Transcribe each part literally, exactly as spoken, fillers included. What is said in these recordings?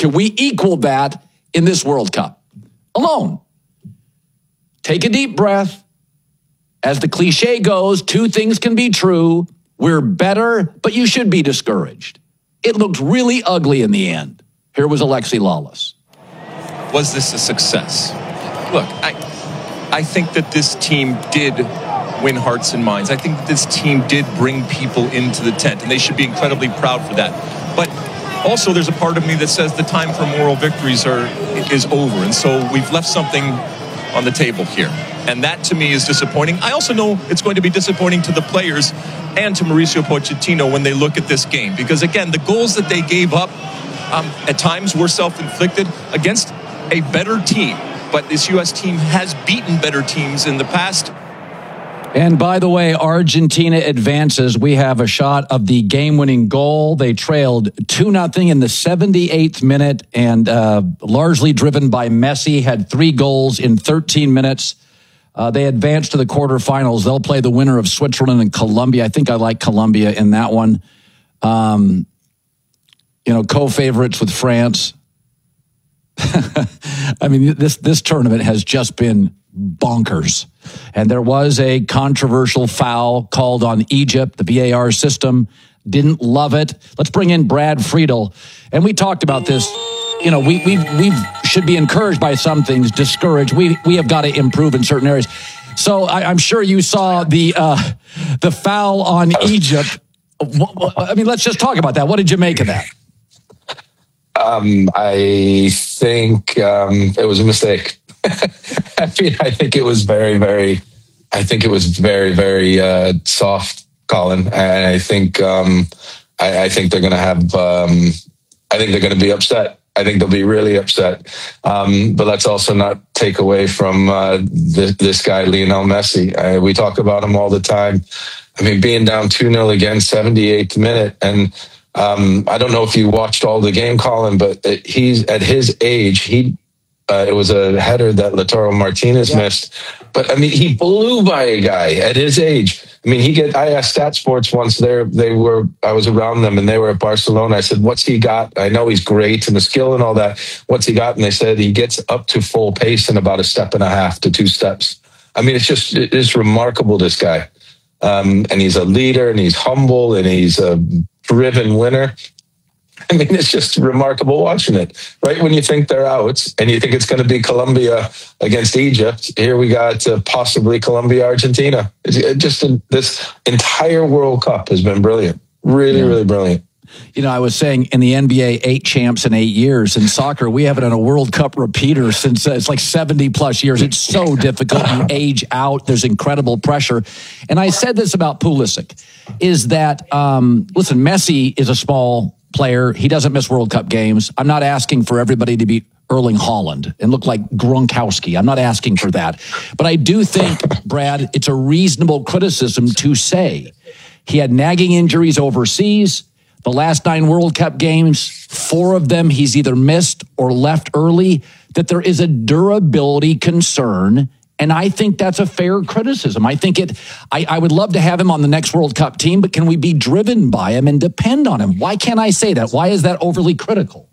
Can we equal that in this World Cup? Alone. Take a deep breath. As the cliche goes, two things can be true. We're better, but you should be discouraged. It looked really ugly in the end. Here was Alexi Lalas. Was this a success? Look, I I think that this team did win hearts and minds. I think that this team did bring people into the tent, and they should be incredibly proud for that. But also, there's a part of me that says the time for moral victories are is over, and so we've left something on the table here. And that, to me, is disappointing. I also know it's going to be disappointing to the players and to Mauricio Pochettino when they look at this game. Because, again, the goals that they gave up um, at times were self-inflicted against a better team. But this U S team has beaten better teams in the past. And by the way, Argentina advances. We have a shot of the game-winning goal. They trailed two nothing in the seventy-eighth minute, and uh, largely driven by Messi, had three goals in thirteen minutes. Uh, they advanced to the quarterfinals. They'll play the winner of Switzerland and Colombia. I think I like Colombia in that one. Um, you know, co-favorites with France. I mean, this this tournament has just been bonkers. And there was a controversial foul called on Egypt. The V A R system didn't love it. Let's bring in Brad Friedel. And we talked about this. You know, we we we should be encouraged by some things, discouraged. We we have got to improve in certain areas. So I, I'm sure you saw the uh, the foul on Egypt. I mean, let's just talk about that. What did you make of that? Um, I think um, it was a mistake. I mean, I think it was very, very, I think it was very, very uh, soft, Colin. And I think, um, I, I think they're going to have, um, I think they're going to be upset. I think they'll be really upset. Um, but let's also not take away from uh, this, this guy, Lionel Messi. Uh, we talk about him all the time. I mean, being down two nil again, seventy-eighth minute. And um, I don't know if you watched all the game, Colin, but he's at his age, he Uh, it was a header that Lautaro Martinez yeah. missed. But, I mean, he blew by a guy at his age. I mean, he get. I asked Stat Sports once, there they were, I was around them, and they were at Barcelona. I said, what's he got? I know he's great and the skill and all that. What's he got? And they said he gets up to full pace in about a step and a half to two steps. I mean, it's just, it's remarkable, this guy. Um, and he's a leader, and he's humble, and he's a driven winner. I mean, it's just remarkable watching it. Right when you think they're out and you think it's going to be Colombia against Egypt, here we got uh, possibly Colombia, Argentina. It's, it just uh, this entire World Cup has been brilliant. Really, yeah. really brilliant. You know, I was saying in the N B A, eight champs in eight years. In soccer, we haven't had a World Cup repeater since uh, it's like seventy plus years. It's so difficult. You age out. There's incredible pressure. And I said this about Pulisic, is that, um, listen, Messi is a small player. He doesn't miss World Cup games. I'm not asking for everybody to be Erling Haaland and look like Gronkowski. I'm not asking for that. But I do think, Brad, it's a reasonable criticism to say he had nagging injuries overseas. The last nine World Cup games, four of them he's either missed or left early, that there is a durability concern. And I think that's a fair criticism. I think it, I, I would love to have him on the next World Cup team, but can we be driven by him and depend on him? Why can't I say that? Why is that overly critical?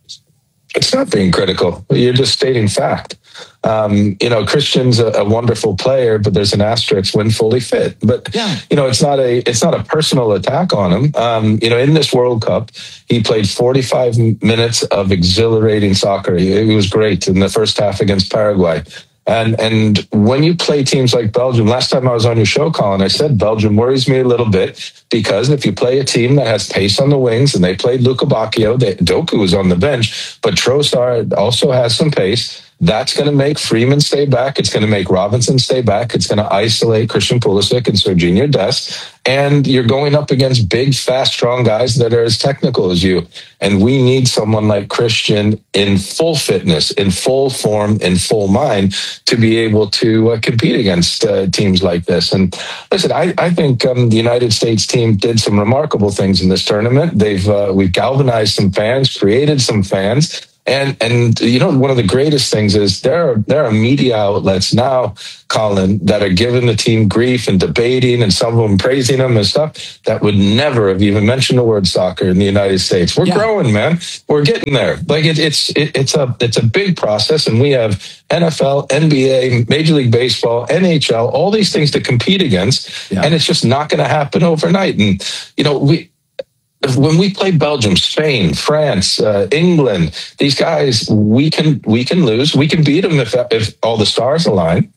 It's not being critical. You're just stating fact. Um, you know, Christian's a, a wonderful player, but there's an asterisk when fully fit. But, yeah. you know, it's not a, it's not a personal attack on him. Um, you know, in this World Cup, he played forty-five minutes of exhilarating soccer. He, he was great in the first half against Paraguay. And and when you play teams like Belgium, last time I was on your show, Colin, I said Belgium worries me a little bit because if you play a team that has pace on the wings, and they played Luka Bacchio, they, Doku was on the bench, but Trossard also has some pace. That's going to make Freeman stay back. It's going to make Robinson stay back. It's going to isolate Christian Pulisic and Serginho Dest. And you're going up against big, fast, strong guys that are as technical as you. And we need someone like Christian in full fitness, in full form, in full mind to be able to uh, compete against uh, teams like this. And listen, I, I think um, the United States team did some remarkable things in this tournament. They've uh, we've galvanized some fans, created some fans. And and you know, one of the greatest things is there are there are media outlets now, Colin, that are giving the team grief and debating, and some of them praising them and stuff that would never have even mentioned the word soccer in the United States. We're yeah. growing, man. We're getting there. Like it, it's it, it's a it's a big process, and we have N F L, N B A, Major League Baseball, N H L, all these things to compete against, yeah. and it's just not going to happen overnight. And you know, we. When we play Belgium, Spain, France, uh, England, these guys, we can we can lose. We can beat them if if all the stars align,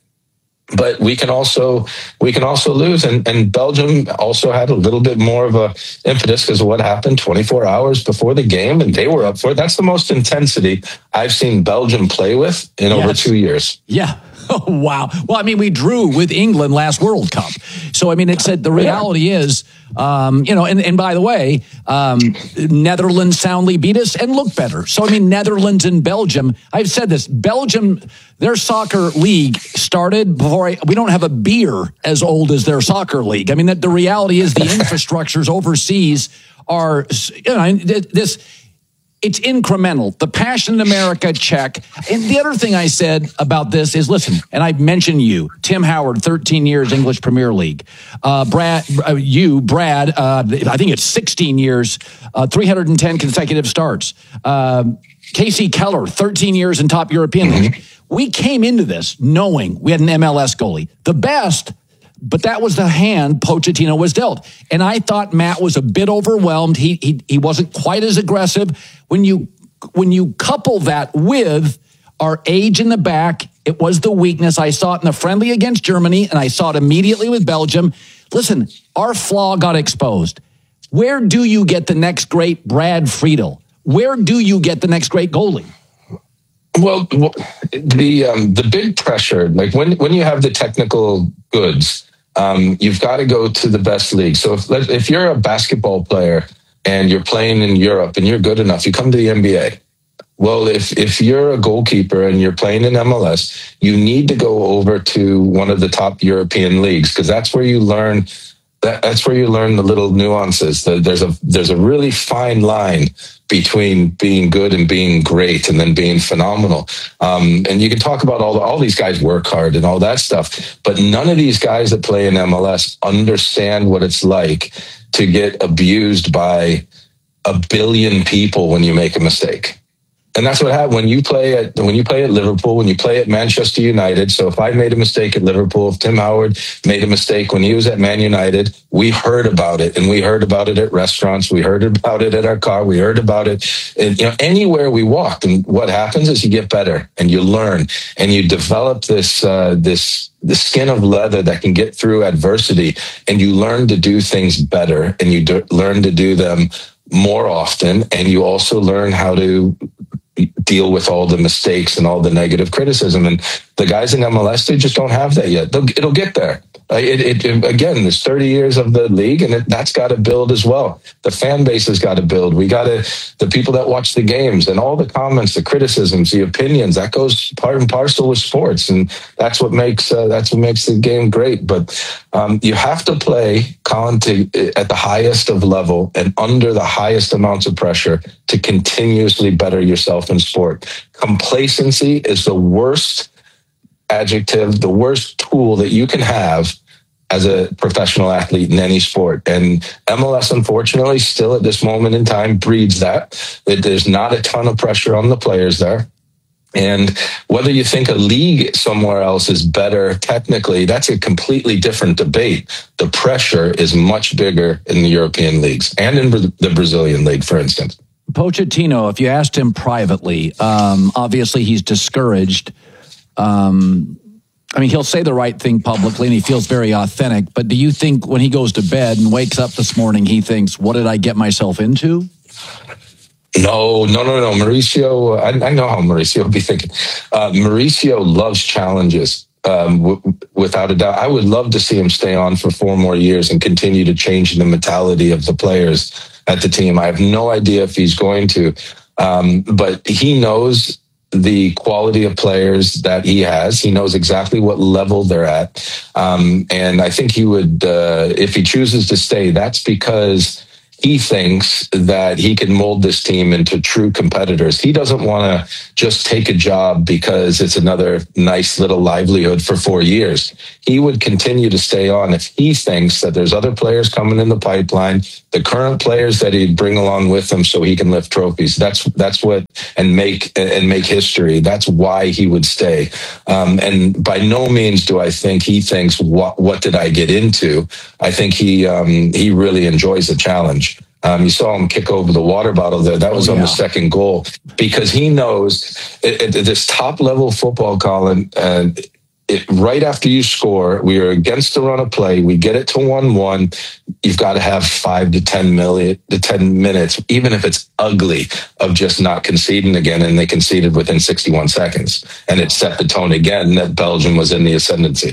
but we can also we can also lose. And, and Belgium also had a little bit more of a impetus because of what happened twenty-four hours before the game, and they were up for it. That's the most intensity I've seen Belgium play with in yes. over two years. Yeah. Oh, wow. Well, I mean, we drew with England last World Cup. So, I mean, it said the reality is, um, you know, and, and by the way, um, Netherlands soundly beat us and looked better. So, I mean, Netherlands and Belgium, I've said this, Belgium, their soccer league started before, I, we don't have a beer as old as their soccer league. I mean, that the reality is the infrastructures overseas are, you know, this... It's incremental. The passion in America, check. And the other thing I said about this is, listen, and I mentioned you, Tim Howard, thirteen years English Premier League. Uh, Brad, uh, you, Brad, uh, I think it's sixteen years, uh, three hundred ten consecutive starts. Uh, Casey Keller, thirteen years in top European League. We came into this knowing we had an M L S goalie, the best. But that was the hand Pochettino was dealt. And I thought Matt was a bit overwhelmed. He he he wasn't quite as aggressive. When you when you couple that with our age in the back, it was the weakness. I saw it in the friendly against Germany, and I saw it immediately with Belgium. Listen, our flaw got exposed. Where do you get the next great Brad Friedel? Where do you get the next great goalie? Well, the um, the big pressure, like when when you have the technical goods, Um, you've got to go to the best league. So if if you're a basketball player and you're playing in Europe and you're good enough, you come to the N B A. Well, if if you're a goalkeeper and you're playing in M L S, you need to go over to one of the top European leagues because that's where you learn that that's where you learn the little nuances. There's a there's a really fine line between being good and being great and then being phenomenal. Um, and you can talk about all the, all these guys work hard and all that stuff, but none of these guys that play in M L S understand what it's like to get abused by a billion people when you make a mistake. And that's what happened when you play at when you play at Liverpool, when you play at Manchester United. So if I made a mistake at Liverpool, if Tim Howard made a mistake when he was at Man United, we heard about it, and we heard about it at restaurants, we heard about it at our car, we heard about it, and, you know, anywhere we walked. And what happens is you get better, and you learn, and you develop this uh, this the skin of leather that can get through adversity, and you learn to do things better, and you do, learn to do them more often, and you also learn how to deal with all the mistakes and all the negative criticism. And the guys in M L S, they just don't have that yet. They'll, it'll get there. It, it, it, again, there's thirty years of the league, and it, that's got to build as well. The fan base has got to build. We got to, the people that watch the games and all the comments, the criticisms, the opinions, that goes part and parcel with sports. And that's what makes, uh, that's what makes the game great. But um, you have to play, Colin, to, at the highest of level and under the highest amounts of pressure to continuously better yourself in sport. Complacency is the worst adjective, the worst tool that you can have as a professional athlete in any sport. And M L S, unfortunately, still at this moment in time breeds that. That there's not a ton of pressure on the players there. And whether you think a league somewhere else is better technically, that's a completely different debate. The pressure is much bigger in the European leagues and in the Brazilian league, for instance. Pochettino, if you asked him privately, um, obviously he's discouraged. Um, I mean, he'll say the right thing publicly and he feels very authentic, but do you think when he goes to bed and wakes up this morning, he thinks, what did I get myself into? No, no, no, no. Mauricio, I, I know how Mauricio will be thinking. Uh, Mauricio loves challenges, um, w- without a doubt. I would love to see him stay on for four more years and continue to change the mentality of the players at the team. I have no idea if he's going to, um, but he knows the quality of players that he has. He knows exactly what level they're at. Um, and I think he would, uh, if he chooses to stay, that's because he thinks that he can mold this team into true competitors. He doesn't want to just take a job because it's another nice little livelihood for four years. He would continue to stay on if he thinks that there's other players coming in the pipeline, the current players that he'd bring along with him so he can lift trophies. That's that's what, and make and make history. That's why he would stay. Um, and by no means do I think he thinks, what, what did I get into? I think he um, he really enjoys the challenge. Um, you saw him kick over the water bottle there. That was oh, yeah. on the second goal, because he knows it, it, this top level football, Colin, and it, right after you score, we are against the run of play. We get it to one one. You've got to have five to ten million to ten minutes, even if it's ugly, of just not conceding again. And they conceded within sixty-one seconds, and it set the tone again that Belgium was in the ascendancy.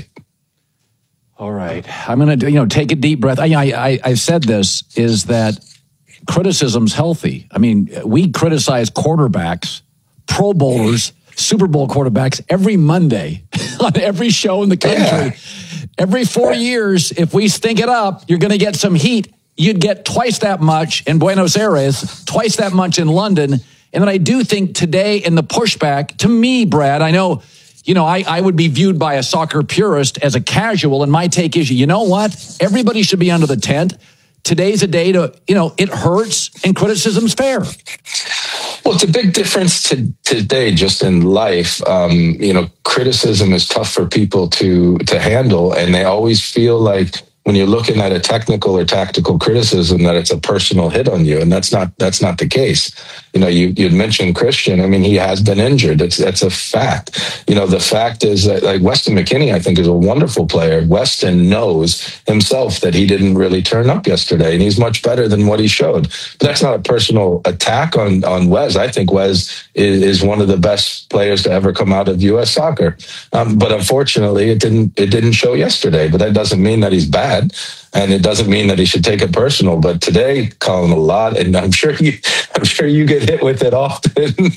All right, I'm going to, you know, take a deep breath. I, I, I said this is that criticism's healthy. I mean, we criticize quarterbacks, Pro Bowlers, Super Bowl quarterbacks every Monday on every show in the country. Yeah. Every four years, if we stink it up, you're going to get some heat. You'd get twice that much in Buenos Aires, twice that much in London. And then I do think today in the pushback, to me, Brad, I know, you know, I, I would be viewed by a soccer purist as a casual, and my take is, you know what? Everybody should be under the tent. Today's a day to, you know, it hurts and criticism's fair. Well, it's a big difference to today, just in life. Um, you know, criticism is tough for people to to handle, and they always feel like when you're looking at a technical or tactical criticism that it's a personal hit on you, and that's not that's not the case. You know, you you'd mentioned Christian. I mean, he has been injured. That's that's a fact. You know, the fact is that, like, Weston McKennie, I think, is a wonderful player. Weston knows himself that he didn't really turn up yesterday, and he's much better than what he showed. But that's not a personal attack on on Wes. I think Wes is, is one of the best players to ever come out of U S soccer. Um, but unfortunately, it didn't it didn't show yesterday. But that doesn't mean that he's bad. And it doesn't mean that he should take it personal. But today, Colin, a lot, and I'm sure you, I'm sure you get hit with it often.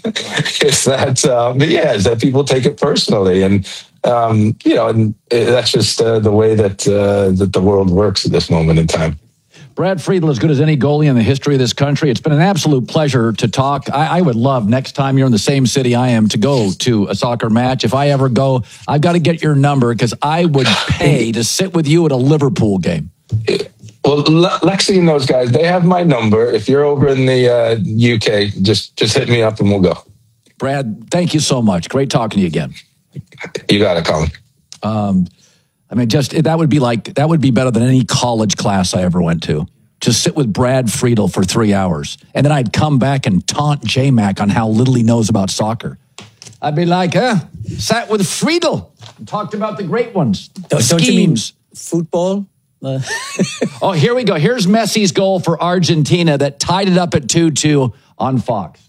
Is that, um, yeah, is that people take it personally, and um, you know, and that's just uh, the way that uh, that the world works at this moment in time. Brad Friedel, as good as any goalie in the history of this country. It's been an absolute pleasure to talk. I, I would love next time you're in the same city I am to go to a soccer match. If I ever go, I've got to get your number, because I would pay to sit with you at a Liverpool game. Well, Lexi and those guys, they have my number. If you're over in the uh, U K, just just hit me up and we'll go. Brad, thank you so much. Great talking to you again. You got it, Colin. Um, I mean, just that would be like that would be better than any college class I ever went to. Just sit with Brad Friedel for three hours, and then I'd come back and taunt J-Mac on how little he knows about soccer. I'd be like, huh? Sat with Friedel and talked about the great ones, the don't, schemes. Don't you mean football? Uh. Oh, here we go. Here's Messi's goal for Argentina that tied it up at two two on Fox.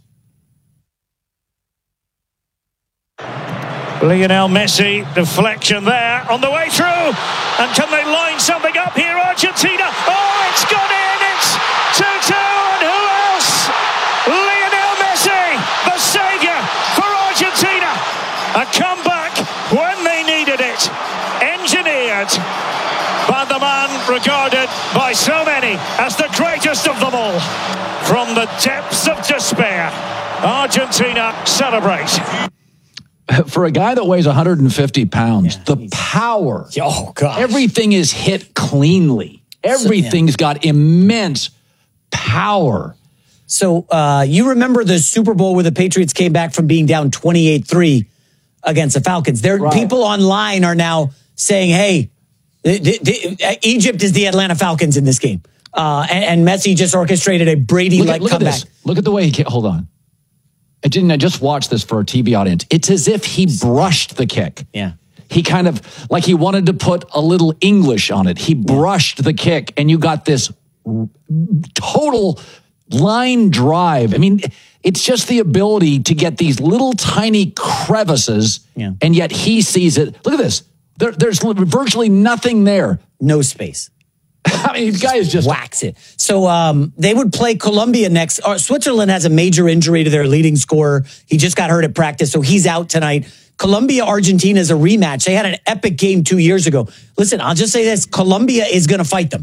Lionel Messi, deflection there on the way through. And can they line something up here, Argentina? Oh, it's gone in. It's two two. And who else? Lionel Messi, the saviour for Argentina. A comeback when they needed it. Engineered by the man regarded by so many as the greatest of them all. From the depths of despair, Argentina celebrate. For a guy that weighs one hundred fifty pounds, yeah, the power, oh gosh, everything is hit cleanly. Everything's so, yeah. got immense power. So uh, you remember the Super Bowl where the Patriots came back from being down twenty-eight three against the Falcons? There, right. People online are now saying, hey, the, the, the, Egypt is the Atlanta Falcons in this game. Uh, and, and Messi just orchestrated a Brady-like look comeback. At this. Look at the way he, hold on. I didn't. I just watched this for a T V audience. It's as if he brushed the kick. Yeah. He kind of, like he wanted to put a little English on it. He brushed the kick, and you got this total line drive. I mean, it's just the ability to get these little tiny crevices, yeah. and yet he sees it. Look at this. There, there's virtually nothing there. No space. I mean, these guys just wax it. So um, they would play Colombia next. Uh, Switzerland has a major injury to their leading scorer. He just got hurt at practice, so he's out tonight. Colombia, Argentina is a rematch. They had an epic game two years ago. Listen, I'll just say this. Colombia is going to fight them.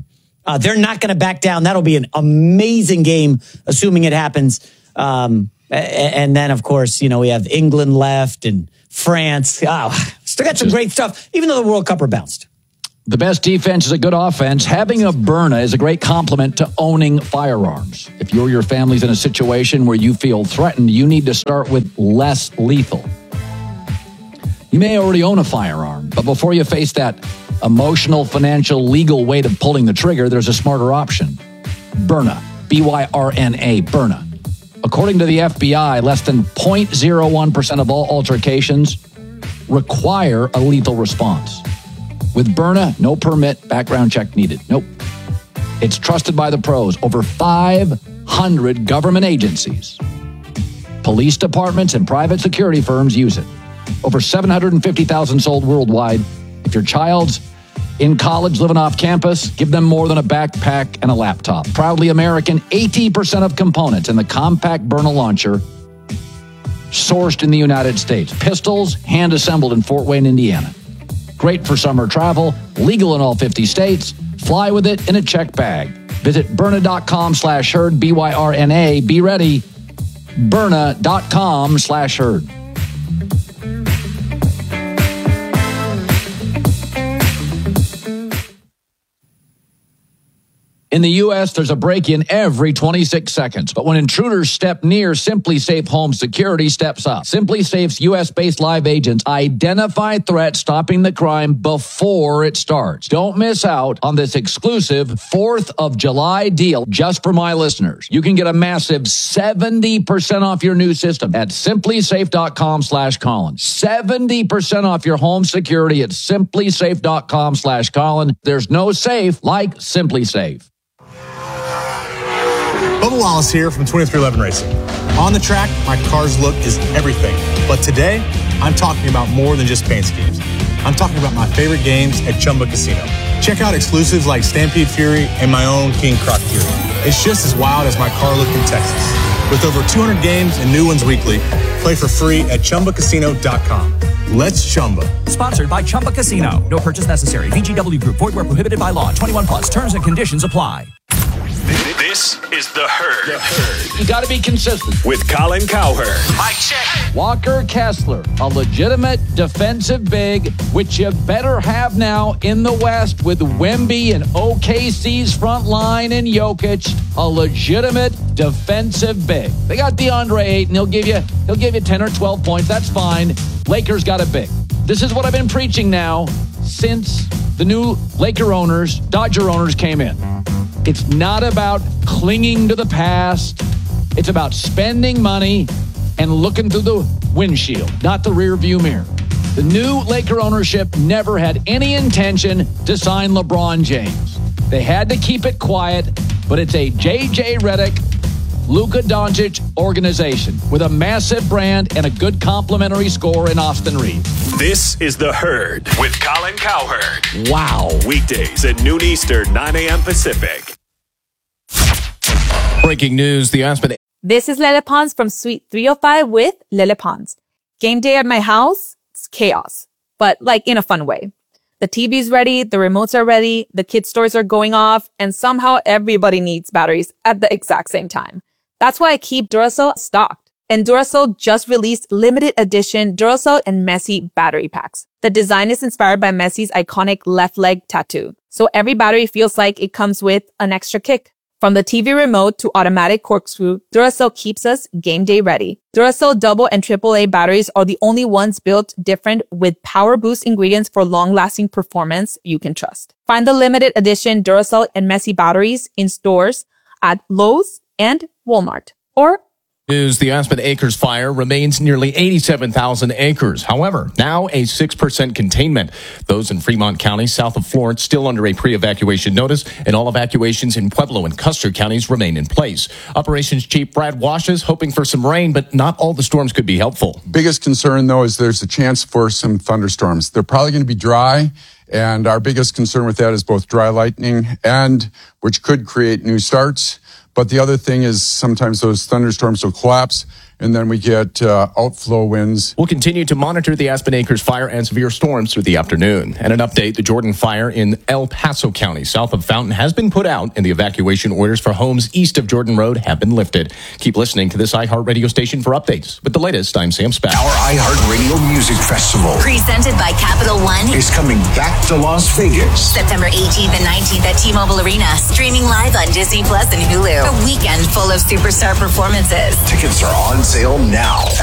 Uh, they're not going to back down. That'll be an amazing game, assuming it happens. Um, and then, of course, you know, we have England left and France. Oh, still got some great stuff, even though the World Cup are bounced. The best defense is a good offense. Having a Byrna is a great complement to owning firearms. If you or your family's in a situation where you feel threatened, you need to start with less lethal. You may already own a firearm, but before you face that emotional, financial, legal weight of pulling the trigger, there's a smarter option. Byrna. B Y R N A. Byrna. According to the F B I, less than zero point zero one percent of all altercations require a lethal response. With Byrna, no permit, background check needed. Nope. It's trusted by the pros. Over five hundred government agencies, police departments, and private security firms use it. Over seven hundred fifty thousand sold worldwide. If your child's in college living off campus, give them more than a backpack and a laptop. Proudly American, eighty percent of components in the compact Byrna launcher sourced in the United States. Pistols hand-assembled in Fort Wayne, Indiana. Great for summer travel, legal in all fifty states. Fly with it in a check bag. Visit Byrna.com slash herd, B Y R N A. Be ready. Byrna.com slash herd. In the U S, there's a break-in every twenty-six seconds. But when intruders step near, SimpliSafe Home Security steps up. SimpliSafe's U S-based live agents identify threats, stopping the crime before it starts. Don't miss out on this exclusive fourth of July deal just for my listeners. You can get a massive seventy percent off your new system at SimpliSafe.com slash Colin. seventy percent off your home security at SimpliSafe.com slash Colin. There's no safe like SimpliSafe. Bubba Wallace here from twenty-three eleven Racing. On the track, my car's look is everything. But today, I'm talking about more than just paint schemes. I'm talking about my favorite games at Chumba Casino. Check out exclusives like Stampede Fury and my own King Croc Fury. It's just as wild as my car look in Texas. With over two hundred games and new ones weekly, play for free at Chumba Casino dot com. Let's Chumba. Sponsored by Chumba Casino. No purchase necessary. V G W Group. Void where prohibited by law. twenty-one plus. Terms and conditions apply. This is The Herd. The Herd. You got to be consistent. With Colin Cowherd. Mike check. Walker Kessler, a legitimate defensive big, which you better have now in the West with Wemby and O K C's front line and Jokic, a legitimate defensive big. They got DeAndre Ayton. He'll give you, he'll give you ten or twelve points. That's fine. Lakers got a big. This is what I've been preaching now since the new Laker owners, Dodger owners came in. It's not about clinging to the past. It's about spending money and looking through the windshield, not the rear view mirror. The new Laker ownership never had any intention to sign LeBron James. They had to keep it quiet, but it's a J J Redick, Luka Doncic organization with a massive brand and a good complimentary score in Austin Reeves. This is The Herd with Colin Cowherd. Wow. Weekdays at noon Eastern, nine a.m. Pacific. Breaking news, the Aspen. This is Lele Pons from Suite three oh five with Lele Pons. Game day at my house, it's chaos, but like in a fun way. The T V's ready, the remotes are ready, the kids' toys are going off, and somehow everybody needs batteries at the exact same time. That's why I keep Duracell stocked. And Duracell just released limited edition Duracell and Messi battery packs. The design is inspired by Messi's iconic left leg tattoo. So every battery feels like it comes with an extra kick. From the T V remote to automatic corkscrew, Duracell keeps us game day ready. Duracell double and triple A batteries are the only ones built different with power boost ingredients for long-lasting performance you can trust. Find the limited edition Duracell and Messi batteries in stores at Lowe's and Walmart or News, the Aspen Acres fire remains nearly eighty-seven thousand acres. However, now a six percent containment. Those in Fremont County, south of Florence, still under a pre-evacuation notice, and all evacuations in Pueblo and Custer counties remain in place. Operations Chief Brad Wash is hoping for some rain, but not all the storms could be helpful. Biggest concern, though, is there's a chance for some thunderstorms. They're probably going to be dry, and our biggest concern with that is both dry lightning and which could create new starts. But the other thing is sometimes those thunderstorms will collapse and then we get uh, outflow winds. We'll continue to monitor the Aspen Acres fire and severe storms through the afternoon. And an update, the Jordan fire in El Paso County, south of Fountain, has been put out, and the evacuation orders for homes east of Jordan Road have been lifted. Keep listening to this iHeart radio station for updates. With the latest, I'm Sam Spack. Our iHeart Radio Music Festival, presented by Capital One, is coming back to Las Vegas. September eighteenth and nineteenth at T-Mobile Arena, streaming live on Disney Plus and Hulu. A weekend full of superstar performances. Tickets are on sale now